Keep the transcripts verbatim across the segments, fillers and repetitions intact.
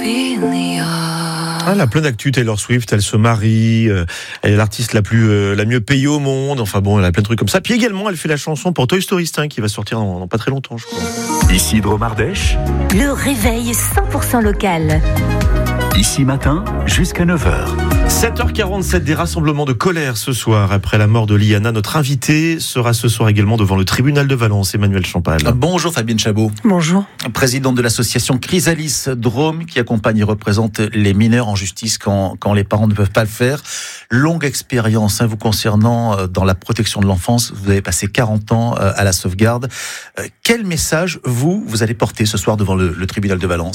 Ah, elle a plein d'actu, Taylor Swift, elle se marie, euh, elle est l'artiste la plus euh, la mieux payée au monde, enfin bon, elle a plein de trucs comme ça. Puis également, elle fait la chanson pour Toy Story cinq qui va sortir dans, dans pas très longtemps, je crois. Ici Dromardèche. Le réveil cent pour cent local. Ici matin, jusqu'à neuf heures. sept heures quarante-sept, des rassemblements de colère ce soir après la mort de Liana. Notre invité sera ce soir également devant le tribunal de Valence, Emmanuel Champal. Bonjour Fabienne Chabot. Bonjour. Présidente de l'association Chrysalis Drôme qui accompagne et représente les mineurs en justice quand, quand les parents ne peuvent pas le faire. Longue expérience hein, vous concernant dans la protection de l'enfance. Vous avez passé quarante ans à la sauvegarde. Quel message, vous, vous allez porter ce soir devant le, le tribunal de Valence ?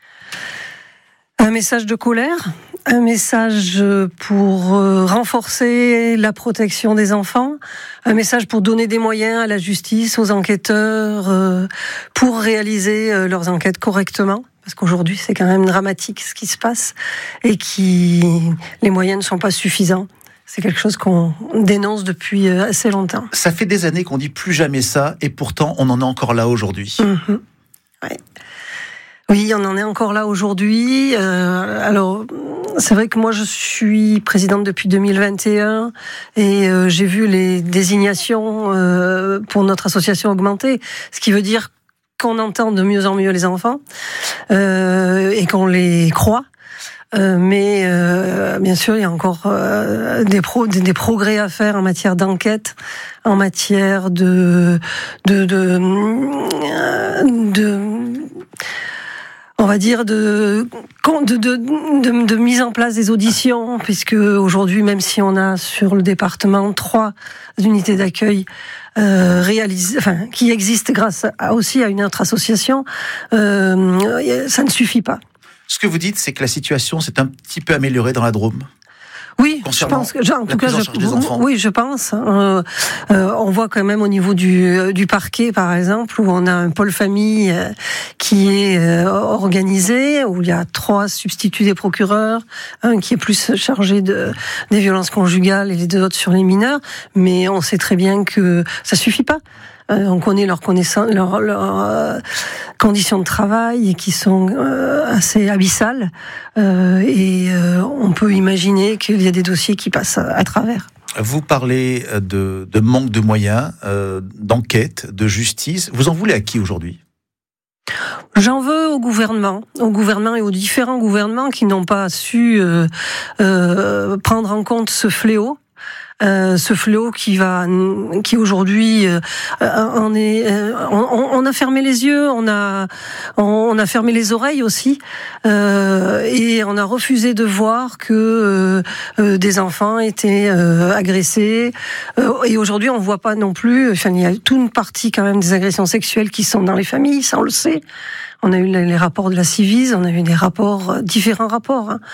Un message de colère, un message pour renforcer la protection des enfants, un message pour donner des moyens à la justice, aux enquêteurs, pour réaliser leurs enquêtes correctement. Parce qu'aujourd'hui, c'est quand même dramatique ce qui se passe et qui les moyens ne sont pas suffisants. C'est quelque chose qu'on dénonce depuis assez longtemps. Ça fait des années qu'on dit plus jamais ça et pourtant on en est encore là aujourd'hui. Mmh. Ouais. Oui, on en est encore là aujourd'hui. Euh, alors, c'est vrai que moi, je suis présidente depuis deux mille vingt et un et euh, j'ai vu les désignations euh, pour notre association augmenter, ce qui veut dire qu'on entend de mieux en mieux les enfants euh, et qu'on les croit. Euh, mais euh, bien sûr, il y a encore euh, des, pro, des, des progrès à faire en matière d'enquête, en matière de de de, de, de on va dire de de, de de de mise en place des auditions, puisque aujourd'hui, même si on a sur le département trois unités d'accueil euh, réalisées, enfin qui existent grâce à, aussi à une autre association, euh, ça ne suffit pas. Ce que vous dites, c'est que la situation s'est un petit peu améliorée dans la Drôme. Oui, je pense que, en tout cas, je, oui, je pense. Euh, euh, on voit quand même au niveau du, du parquet, par exemple, où on a un pôle famille euh, qui est euh, organisé, où il y a trois substituts des procureurs, un qui est plus chargé de des violences conjugales et les deux autres sur les mineurs. Mais on sait très bien que ça suffit pas. Euh, on connaît leurs connaissances, leurs leur, euh, conditions de travail qui sont euh, assez abyssales euh, et euh, on peut imaginer qu'il y a des dossiers qui passent à, à travers. Vous parlez de, de manque de moyens, euh, d'enquête, de justice. Vous en voulez à qui aujourd'hui ? J'en veux au gouvernement, au gouvernement et aux différents gouvernements qui n'ont pas su euh, euh, prendre en compte ce fléau. Euh, ce fléau qui va, qui aujourd'hui, euh, on est, euh, on, on a fermé les yeux, on a, on a fermé les oreilles aussi, euh, et on a refusé de voir que euh, des enfants étaient euh, agressés. Euh, et aujourd'hui, on voit pas non plus. Enfin, il y a toute une partie quand même des agressions sexuelles qui sont dans les familles, ça on le sait. On a eu les rapports de la Civis, on a eu des rapports, différents rapports. Hein.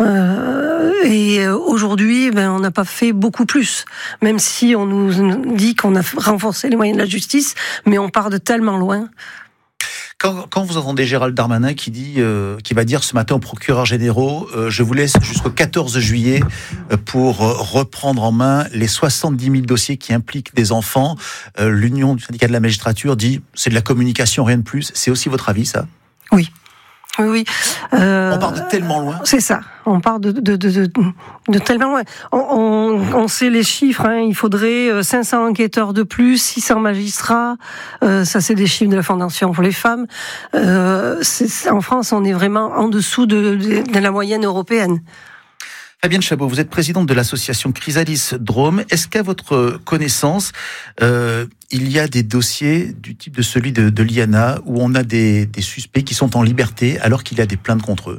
Euh, et aujourd'hui, ben, on n'a pas fait beaucoup plus. Même si on nous dit qu'on a renforcé les moyens de la justice, mais on part de tellement loin. Quand, quand vous entendez Gérald Darmanin qui dit, euh, qui va dire ce matin aux procureurs généraux, euh, je vous laisse jusqu'au quatorze juillet pour reprendre en main les soixante-dix mille dossiers qui impliquent des enfants. Euh, L'Union du syndicat de la magistrature dit c'est de la communication, rien de plus. C'est aussi votre avis, ça ? Oui. Oui, oui. Euh, on part de tellement loin. C'est ça. On part de de de de, de tellement loin. On, on, on sait les chiffres. Hein. Il faudrait cinq cents enquêteurs de plus, six cents magistrats. Euh, ça, c'est des chiffres de la Fondation pour les femmes. Euh, c'est, en France, on est vraiment en dessous de, de, de la moyenne européenne. Fabienne Chabot, vous êtes présidente de l'association Chrysalis Drôme. Est-ce qu'à votre connaissance, euh, il y a des dossiers du type de celui de, de Liana où on a des, des suspects qui sont en liberté alors qu'il y a des plaintes contre eux ?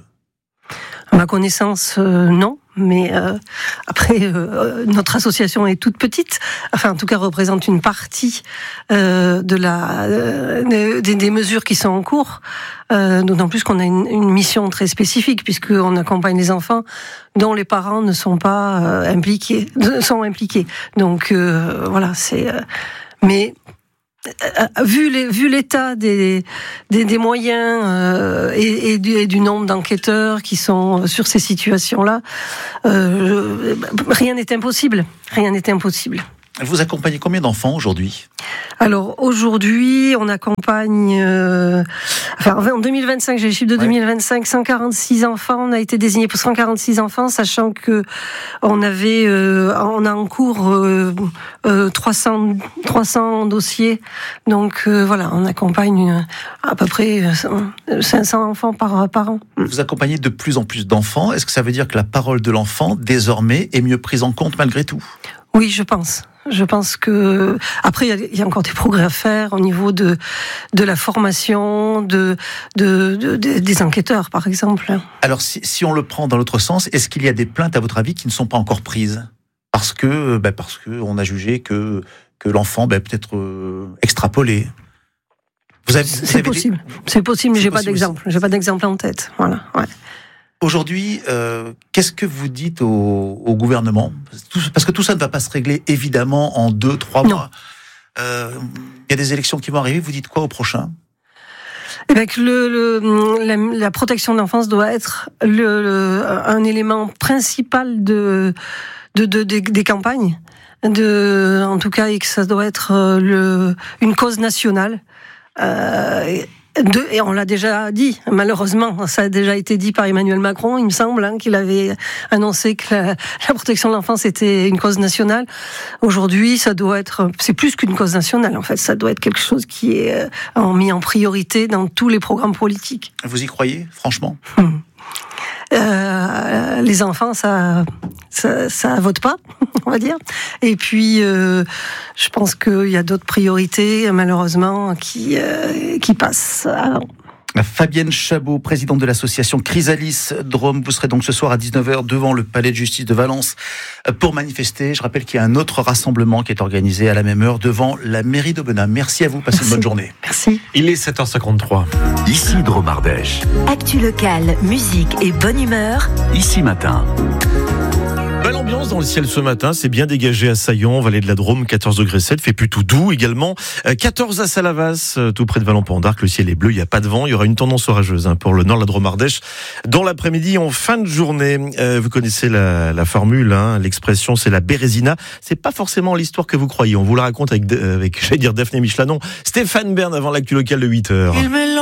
À ma connaissance, euh, non. Mais euh, après, euh, notre association est toute petite. Enfin, en tout cas, représente une partie euh, de la euh, des, des mesures qui sont en cours. Euh, d'autant plus qu'on a une, une mission très spécifique, puisqu'on accompagne les enfants dont les parents ne sont pas euh, impliqués, sont impliqués. Donc euh, voilà, c'est. Euh, mais Vu, les, vu l'état des, des, des moyens euh, et, et, du, et du nombre d'enquêteurs qui sont sur ces situations-là, euh, rien n'est impossible. Rien n'est impossible. Vous accompagnez combien d'enfants aujourd'hui ? Alors aujourd'hui, on accompagne, euh, enfin en deux mille vingt-cinq, j'ai le chiffre de deux mille vingt-cinq, cent quarante-six enfants. On a été désigné pour cent quarante-six enfants, sachant que on avait, euh, on a en cours euh, euh, trois cents, trois cents dossiers. Donc euh, voilà, on accompagne une, à peu près cinq cents enfants par par an. Vous accompagnez de plus en plus d'enfants. Est-ce que ça veut dire que la parole de l'enfant désormais est mieux prise en compte malgré tout ? Oui, je pense. Je pense que après il y, y a encore des progrès à faire au niveau de de la formation, de, de, de, de des enquêteurs par exemple. Alors si, si on le prend dans l'autre sens, est-ce qu'il y a des plaintes à votre avis qui ne sont pas encore prises parce que ben parce que on a jugé que que l'enfant ben peut-être euh, extrapolé. Vous avez, c'est vous avez possible, des... c'est possible, mais j'ai pas d'exemple, j'ai pas d'exemple en tête. Voilà. Ouais. Aujourd'hui, euh, qu'est-ce que vous dites au, au gouvernement ? Parce que tout ça ne va pas se régler évidemment en deux, trois mois. Il euh, y a des élections qui vont arriver. Vous dites quoi au prochain ? Eh bien, que le, le, la, la protection de l'enfance doit être le, le, un élément principal de, de, de, de des campagnes. De, en tout cas, et que ça doit être le, une cause nationale. Euh, De, et on l'a déjà dit, malheureusement, ça a déjà été dit par Emmanuel Macron, il me semble, hein, qu'il avait annoncé que la, la protection de l'enfance était une cause nationale. Aujourd'hui, ça doit être, c'est plus qu'une cause nationale, en fait, ça doit être quelque chose qui est euh, mis en priorité dans tous les programmes politiques. Vous y croyez, franchement ? hum. Euh, les enfants, ça, ça, ça vote pas, on va dire. Et puis, euh, je pense qu'il y a d'autres priorités, malheureusement, qui, euh, qui passent avant. Fabienne Chabot, présidente de l'association Chrysalis Drôme, vous serez donc ce soir à dix-neuf heures devant le palais de justice de Valence pour manifester. Je rappelle qu'il y a un autre rassemblement qui est organisé à la même heure devant la mairie d'Aubenas. Merci à vous, passez Merci. Une bonne journée. Merci. Il est sept heures cinquante-trois. Isidre Ardèche. Actu locale, musique et bonne humeur. Ici Matin. Belle ambiance dans le ciel ce matin, c'est bien dégagé à Saillon, vallée de la Drôme, quatorze degrés sept, fait plutôt doux également. quatorze à Salavas, tout près de Vallon-Pont d'Arc, le ciel est bleu, il n'y a pas de vent, il y aura une tendance orageuse hein, pour le nord de la Drôme Ardèche dans l'après-midi en fin de journée. Euh, vous connaissez la, la formule, hein, l'expression c'est la Bérésina. C'est pas forcément l'histoire que vous croyez, on vous la raconte avec, avec j'allais dire Daphné Michelanon, Stéphane Bern avant l'actu locale de huit heures.